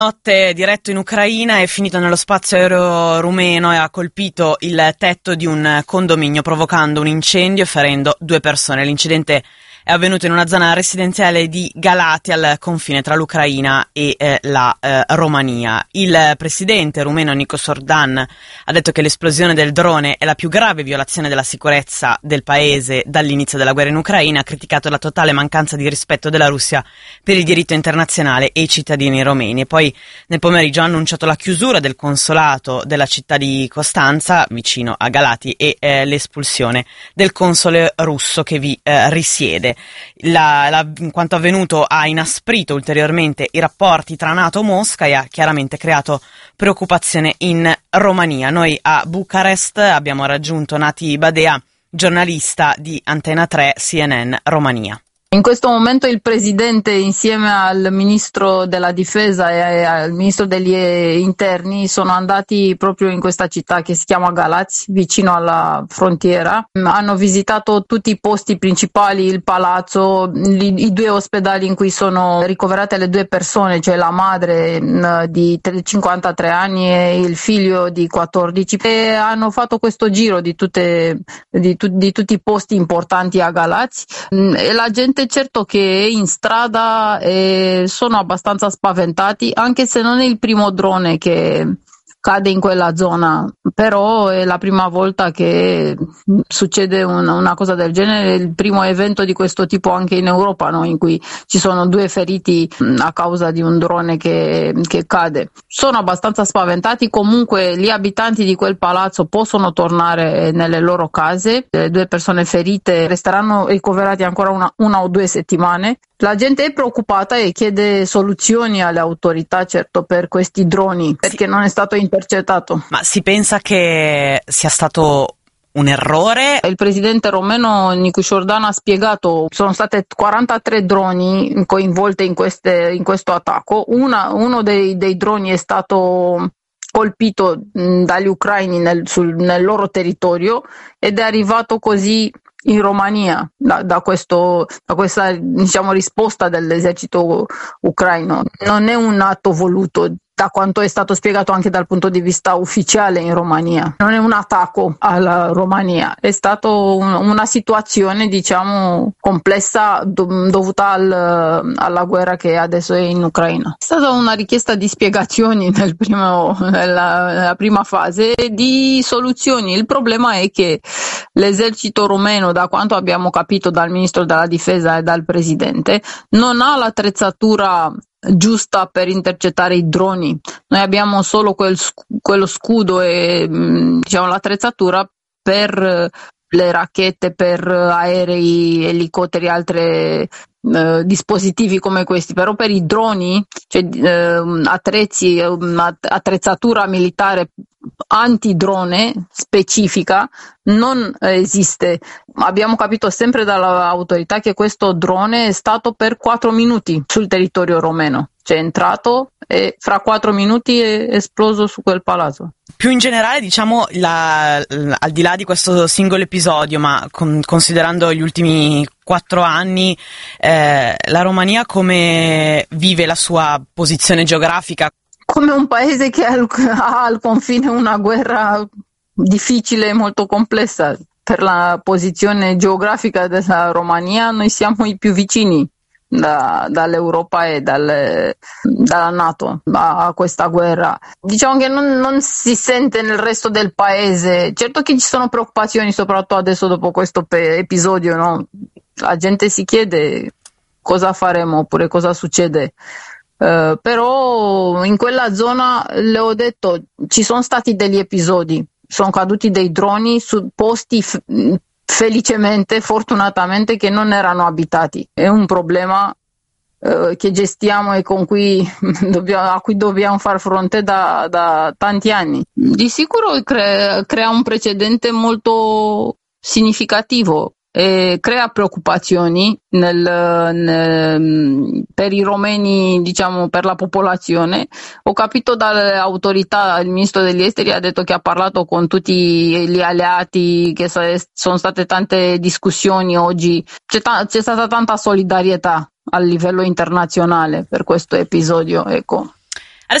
Notte diretto in Ucraina, è finito nello spazio aereo rumeno e ha colpito il tetto di un condominio, provocando un incendio e ferendo 2 persone. L'incidente è avvenuto in una zona residenziale di Galati, al confine tra l'Ucraina e la Romania. Il presidente rumeno Nikos Ordan ha detto che l'esplosione del drone è la più grave violazione della sicurezza del paese dall'inizio della guerra in Ucraina. Ha criticato la totale mancanza di rispetto della Russia per il diritto internazionale e i cittadini romeni. E poi nel pomeriggio ha annunciato la chiusura del consolato della città di Costanza, vicino a Galati, e l'espulsione del console russo che vi risiede. Quanto avvenuto ha inasprito ulteriormente i rapporti tra NATO e Mosca e ha chiaramente creato preoccupazione in Romania. Noi a Bucarest abbiamo raggiunto Nati Badea, giornalista di Antena 3 CNN Romania. In questo momento il presidente, insieme al ministro della difesa e al ministro degli interni, sono andati proprio in questa città che si chiama Galați, vicino alla frontiera. Hanno visitato tutti i posti principali, il palazzo, i 2 ospedali in cui sono ricoverate le 2 persone, cioè la madre di 53 anni e il figlio di 14, e hanno fatto questo giro di tutti i posti importanti a Galați, e la gente certo che in strada sono abbastanza spaventati, anche se non è il primo drone che cade in quella zona, però è la prima volta che succede una cosa del genere, il primo evento di questo tipo anche in Europa, no? In cui ci sono 2 feriti a causa di un drone che cade. Sono abbastanza spaventati. Comunque gli abitanti di quel palazzo possono tornare nelle loro case, le 2 persone ferite resteranno ricoverati ancora una o 2 settimane. La gente è preoccupata e chiede soluzioni alle autorità, certo, per questi droni, perché non è stato intercettato. Ma si pensa che sia stato un errore? Il presidente romeno Nikos Ordan ha spiegato che sono state 43 droni coinvolte in questo attacco. Uno dei droni è stato colpito dagli ucraini nel loro territorio ed è arrivato così in Romania da questa, diciamo, risposta dell'esercito ucraino. Non è un atto voluto, da quanto è stato spiegato anche dal punto di vista ufficiale in Romania. Non è un attacco alla Romania, è stato una situazione, diciamo, complessa dovuta alla guerra che adesso è in Ucraina. È stata una richiesta di spiegazioni nella prima fase, di soluzioni. Il problema è che l'esercito romeno, da quanto abbiamo capito dal ministro della difesa e dal presidente, non ha l'attrezzatura giusta per intercettare i droni. Noi abbiamo solo quello scudo e, diciamo, l'attrezzatura per le racchette, per aerei, elicotteri, altri dispositivi come questi, però per i droni, cioè attrezzatura militare antidrone specifica non esiste. Abbiamo capito sempre dall'autorità che questo drone è stato per 4 minuti sul territorio romeno, cioè è entrato e fra 4 minuti è esploso su quel palazzo. Più in generale, diciamo, al di là di questo singolo episodio, ma considerando gli ultimi 4 anni, la Romania come vive la sua posizione geografica? Come un paese che ha al confine una guerra difficile e molto complessa. Per la posizione geografica della Romania, noi siamo i più vicini dall'Europa e dalla NATO a questa guerra. Diciamo che non si sente nel resto del paese. Certo che ci sono preoccupazioni, soprattutto adesso dopo questo episodio, no? La gente si chiede cosa faremo oppure cosa succede. Però in quella zona, le ho detto, ci sono stati degli episodi, sono caduti dei droni su posti felicemente, fortunatamente, che non erano abitati. È un problema che gestiamo e a cui dobbiamo far fronte da tanti anni. Di sicuro crea un precedente molto significativo e crea preoccupazioni per i romeni, diciamo, per la popolazione. Ho capito dalle autorità, il ministro degli esteri ha detto che ha parlato con tutti gli alleati, che sono state tante discussioni oggi, c'è stata tanta solidarietà a livello internazionale per questo episodio, ecco.